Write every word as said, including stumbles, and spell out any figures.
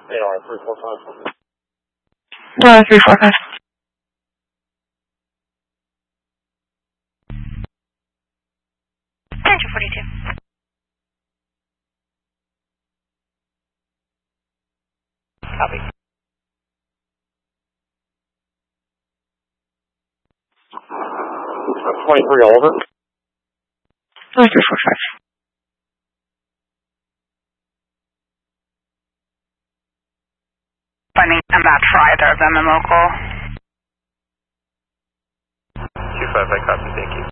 A R three four five. Uh, three four five. ten two forty-two. Copy. twenty-three over. Uh, three four five. Finding I'm not for either of them in local. two five, I copy, thank you.